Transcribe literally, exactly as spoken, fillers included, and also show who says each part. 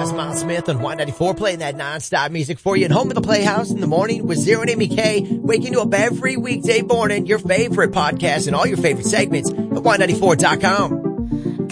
Speaker 1: That's Miles Smith on Y ninety-four, playing that non-stop music for you. And home of the Playhouse in the morning with Zero and Amy K, waking you up every weekday morning. Your favorite podcast and all your favorite segments at Y ninety-four dot com.